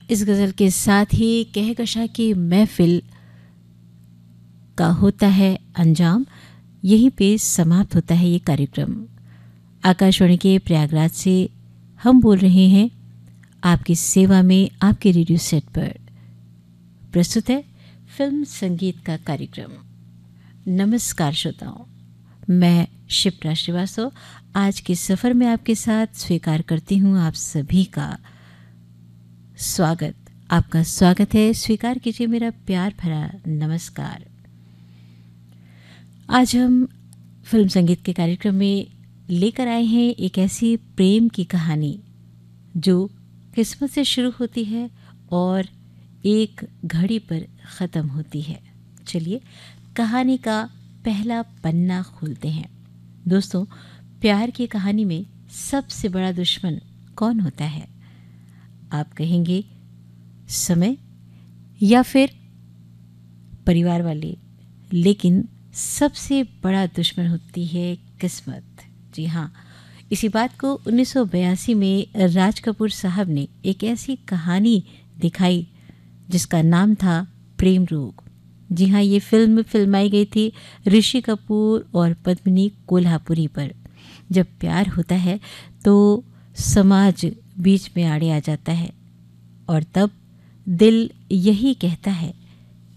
इस गज़ल के साथ ही कहकशा की महफिल का होता है अंजाम। यहीं पे समाप्त होता है ये कार्यक्रम। आकाशवाणी के प्रयागराज से हम बोल रहे हैं आपकी सेवा में, आपके रेडियो सेट पर प्रस्तुत है फिल्म संगीत का कार्यक्रम। नमस्कार श्रोताओं, मैं शिप्रा श्रीवास्तव आज के सफ़र में आपके साथ स्वीकार करती हूँ आप सभी का स्वागत। आपका स्वागत है, स्वीकार कीजिए मेरा प्यार भरा नमस्कार। आज हम फिल्म संगीत के कार्यक्रम में लेकर आए हैं एक ऐसी प्रेम की कहानी जो किस्मत से शुरू होती है और एक घड़ी पर ख़त्म होती है। चलिए कहानी का पहला पन्ना खोलते हैं। दोस्तों, प्यार की कहानी में सबसे बड़ा दुश्मन कौन होता है? आप कहेंगे समय या फिर परिवार वाले, लेकिन सबसे बड़ा दुश्मन होती है किस्मत। जी हाँ, इसी बात को 1982 में राज कपूर साहब ने एक ऐसी कहानी दिखाई जिसका नाम था प्रेम रोग। जी हाँ, ये फिल्म फिल्माई गई थी ऋषि कपूर और पद्मिनी कोल्हापुरी पर। जब प्यार होता है तो समाज बीच में आड़े आ जाता है और तब दिल यही कहता है